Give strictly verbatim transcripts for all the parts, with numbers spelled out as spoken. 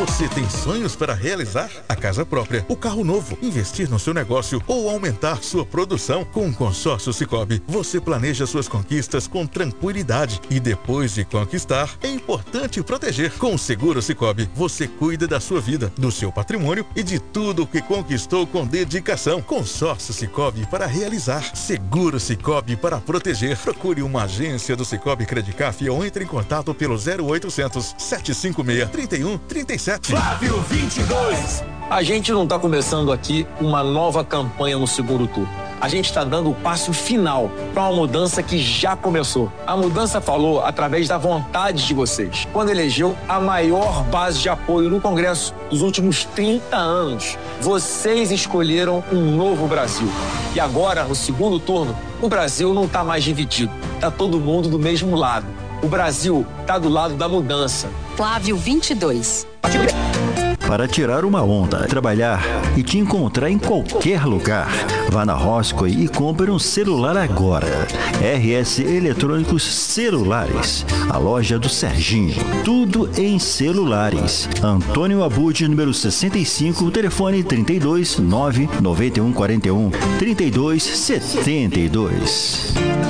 Você tem sonhos para realizar? A casa própria, o carro novo, investir no seu negócio ou aumentar sua produção? Com o Consórcio Sicoob, você planeja suas conquistas com tranquilidade e depois de conquistar, é importante proteger. Com o Seguro Sicoob, você cuida da sua vida, do seu patrimônio e de tudo o que conquistou com dedicação. Consórcio Sicoob para realizar. Seguro Sicoob para proteger. Procure uma agência do Sicoob Credicaf ou entre em contato pelo zero oitocentos, sete cinco seis, três um três sete. Flávio vinte e dois. A gente não está começando aqui uma nova campanha no segundo turno. A gente está dando o passo final para uma mudança que já começou. A mudança falou através da vontade de vocês, quando elegeu a maior base de apoio no Congresso dos últimos trinta anos. Vocês escolheram um novo Brasil. E agora, no segundo turno, o Brasil não está mais dividido. Está todo mundo do mesmo lado. O Brasil está do lado da mudança. Flávio vinte e dois. Para tirar uma onda, trabalhar e te encontrar em qualquer lugar. Vá na Roscoe e compre um celular agora. R S Eletrônicos Celulares, a loja do Serginho. Tudo em celulares. Antônio Abud, número sessenta e cinco, telefone trinta e dois, nove, noventa e um, quarenta e um, trinta e dois, setenta e dois.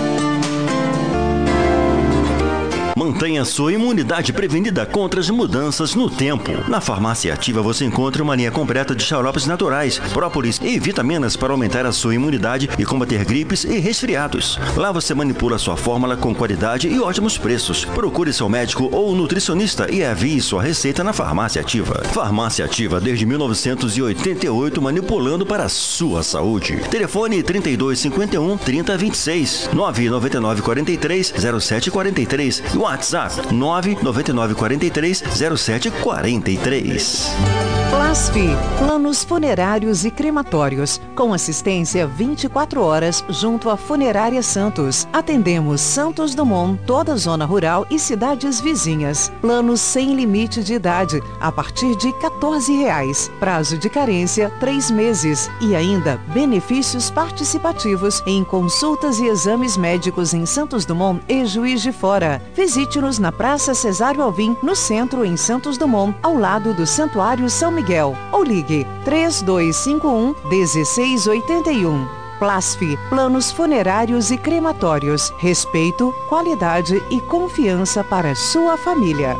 Mantenha sua imunidade prevenida contra as mudanças no tempo. Na Farmácia Ativa você encontra uma linha completa de xaropes naturais, própolis e vitaminas para aumentar a sua imunidade e combater gripes e resfriados. Lá você manipula sua fórmula com qualidade e ótimos preços. Procure seu médico ou nutricionista e avie sua receita na Farmácia Ativa. Farmácia Ativa desde mil novecentos e oitenta e oito, manipulando para a sua saúde. Telefone trinta e dois, cinquenta e um, trinta, vinte e seis, nove nove nove, quarenta e três, zero sete quarenta e três. WhatsApp nove nove nove, quarenta e três, zero sete quarenta e três. Plasf, planos funerários e crematórios, com assistência vinte e quatro horas junto à Funerária Santos. Atendemos Santos Dumont, toda a zona rural e cidades vizinhas. Planos sem limite de idade, a partir de quatorze reais. Prazo de carência, três meses. E ainda, benefícios participativos em consultas e exames médicos em Santos Dumont e Juiz de Fora. Visite-nos na Praça Cesário Alvim, no centro, em Santos Dumont, ao lado do Santuário São Miguel. Ou ligue três dois cinco um, um seis oito um. Plasf, planos funerários e crematórios. Respeito, qualidade e confiança para sua família.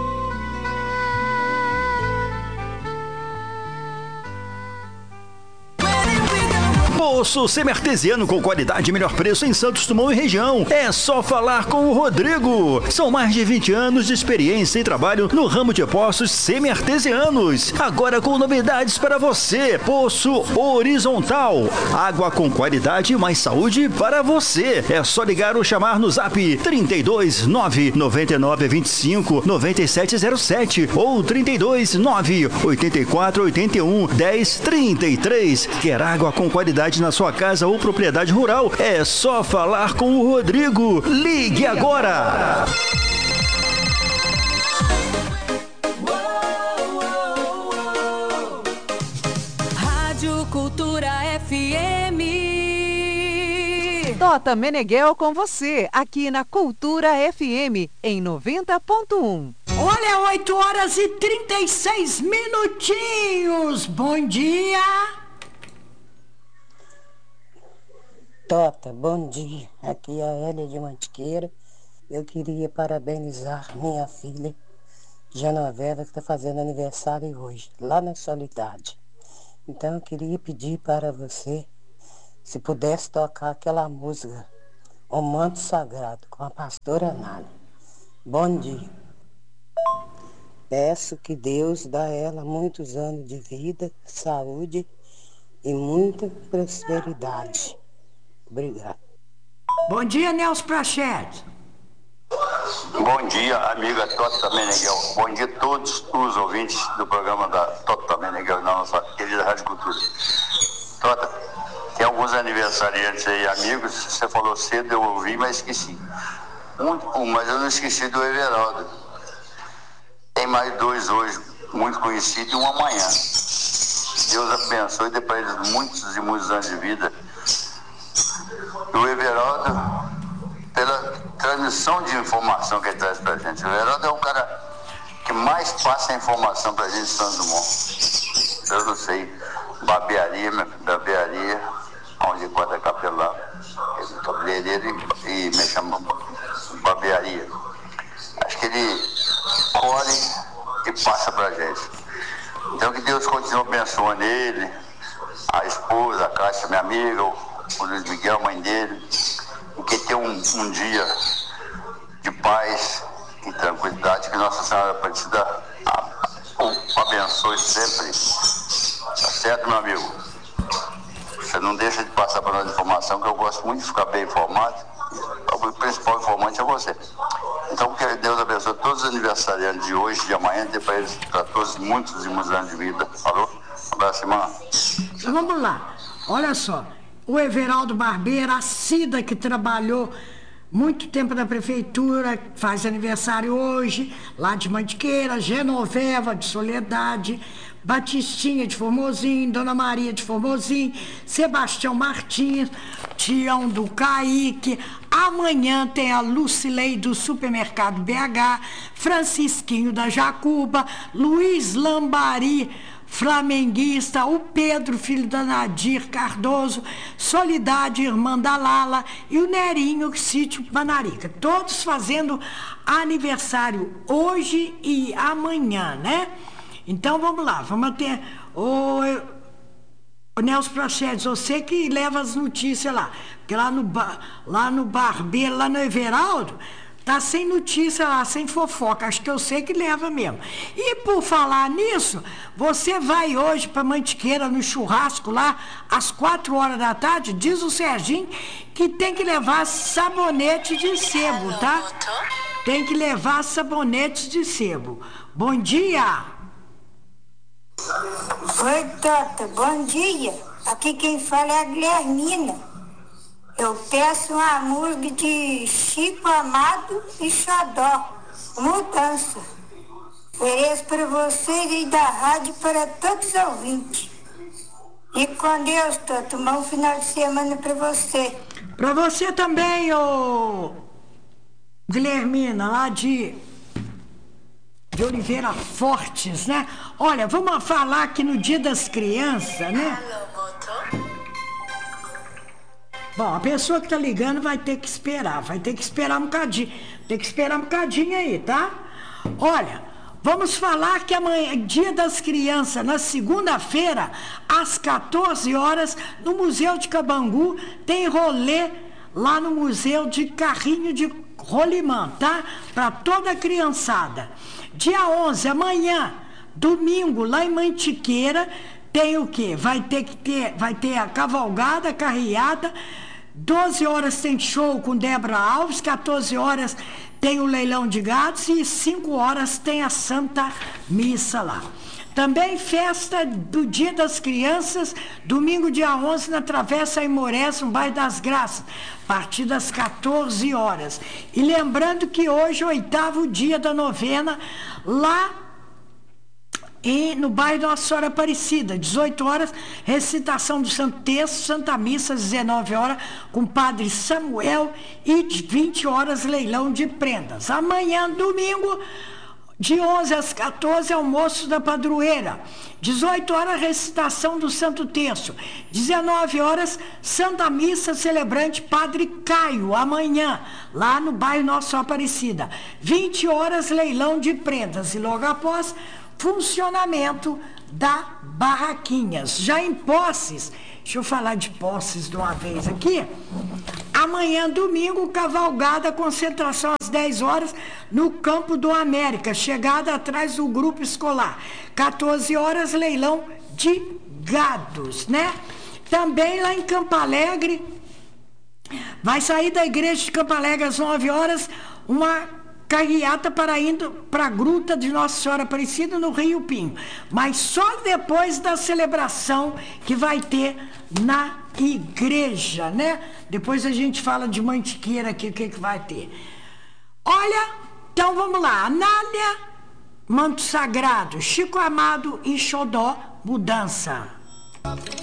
Poço semi-artesiano com qualidade e melhor preço em Santos Dumont e região. É só falar com o Rodrigo. São mais de vinte anos de experiência e trabalho no ramo de poços semi-artesianos. Agora com novidades para você. Poço horizontal. Água com qualidade e mais saúde para você. É só ligar ou chamar no zap trinta e dois, nove, noventa e nove, vinte e cinco, noventa e sete zero sete ou trinta e dois, nove, oitenta e quatro, oitenta e um, dez, trinta e três. Quer água com qualidade na sua casa ou propriedade rural? É só falar com o Rodrigo. Ligue agora! Rádio Cultura F M. Tota Meneghel com você, aqui na Cultura F M, em noventa ponto um. Olha, oito horas e trinta e seis minutinhos. Bom dia. Tota, bom dia. Aqui é a Hélia de Mantiqueira. Eu queria parabenizar minha filha, Genoveva, que está fazendo aniversário hoje, lá na Solidade. Então eu queria pedir para você, se pudesse tocar aquela música, O Manto Sagrado, com a pastora Nana. Bom dia. Peço que Deus dá a ela muitos anos de vida, saúde e muita prosperidade. Obrigado. Bom dia, Nelson Prachete. Bom dia, amiga Tota Meneghel. Bom dia a todos os ouvintes do programa da Tota Meneghel, na nossa querida Rádio Cultura. Tota, tem alguns aniversariantes aí, amigos. Você falou cedo, eu ouvi, mas esqueci. Um, um, mas eu não esqueci do Everaldo. Tem mais dois hoje, muito conhecidos, e um amanhã. Deus abençoe e dê para eles muitos e muitos anos de vida. O Everaldo, pela transmissão de informação que ele traz pra gente. O Everaldo é um cara que mais passa a informação pra gente de Santos Dumont. Eu não sei, barbearia, barbearia, onde corta cabelo lá, cabeleireiro e me chama barbearia. Acho que ele colhe e passa pra gente. Então que Deus continue abençoando ele, a esposa, a Cássia, minha amiga, o Luiz Miguel, a mãe dele, e que tenha um, um dia de paz e tranquilidade, que Nossa Senhora Aparecida o abençoe sempre. Tá certo, meu amigo? Você não deixa de passar para nós informação, que eu gosto muito de ficar bem informado. O principal informante é você. Então, que Deus abençoe todos os aniversariantes de hoje, de amanhã, dê para eles, para todos, muitos e muitos anos de vida. Falou? Um abraço, irmã. Vamos lá. Olha só. O Everaldo Barbeiro, a Cida, que trabalhou muito tempo na prefeitura, faz aniversário hoje, lá de Mantiqueira, Genoveva de Soledade, Batistinha de Formosinho, Dona Maria de Formosinho, Sebastião Martins, Tião do Caíque. Amanhã tem a Lucilei do Supermercado B H, Francisquinho da Jacuba, Luiz Lambari, flamenguista, o Pedro, filho da Nadir Cardoso, Solidade, irmã da Lala, e o Nerinho, sítio Manarica. Todos fazendo aniversário hoje e amanhã, né? Então vamos lá, vamos ter o, o Nelson Prachedes, você que leva as notícias lá, porque lá no, lá no Barbeiro, lá no Everaldo, tá sem notícia lá, sem fofoca, acho que eu sei que leva mesmo. E por falar nisso, você vai hoje para Mantiqueira no churrasco lá, às quatro horas da tarde, diz o Serginho que tem que levar sabonete de sebo, tá? Tem que levar sabonete de sebo. Bom dia! Oi, Tota, bom dia. Aqui quem fala é a Guilhermina. Eu peço uma música de Chico Amado e Xodó, Mudança. Ofereço para vocês e da rádio para todos os ouvintes. E com Deus, Tota, um bom final de semana para você. Para você também, ô Guilhermina, lá de... de Oliveira Fortes, né? Olha, vamos falar aqui no Dia das Crianças, né? Bom, a pessoa que tá ligando vai ter que esperar, vai ter que esperar um bocadinho, tem que esperar um bocadinho aí, tá? Olha, vamos falar que amanhã, Dia das Crianças, na segunda-feira, às quatorze horas, no Museu de Cabangu, tem rolê lá no Museu de Carrinho de Rolimã, tá? Para toda a criançada. Dia onze, amanhã, domingo, lá em Mantiqueira, tem o quê? Vai ter que ter, vai ter a cavalgada, a carreata, doze horas tem show com Débora Alves, quatorze horas tem o leilão de gatos e cinco horas tem a Santa Missa lá. Também festa do Dia das Crianças, domingo dia onze, na Travessa Aimorés, no bairro das Graças, a partir das quatorze horas. E lembrando que hoje é o oitavo dia da novena, lá e no bairro Nossa Senhora Aparecida, dezoito horas, recitação do Santo Texto, Santa Missa, dezenove horas, com Padre Samuel, e vinte horas, leilão de prendas. Amanhã, domingo, de onze às quatorze, almoço da padroeira. dezoito horas, recitação do Santo Terço. dezenove horas, Santa Missa, celebrante Padre Caio, amanhã, lá no bairro Nossa Senhora Aparecida. vinte horas, leilão de prendas. E logo após, funcionamento da Barraquinhas. Já em Poços, deixa eu falar de Poços de uma vez aqui. Amanhã, domingo, cavalgada, concentração às dez horas no Campo do América, chegada atrás do grupo escolar. quatorze horas, leilão de gados, né? Também lá em Campo Alegre, vai sair da igreja de Campo Alegre às nove horas, uma carreata para indo para a Gruta de Nossa Senhora Aparecida, no Rio Pinho. Mas só depois da celebração que vai ter na igreja, né? Depois a gente fala de Mantiqueira aqui, o que, que vai ter. Olha, então vamos lá. Anália, Manto Sagrado, Chico Amado e Xodó, Mudança.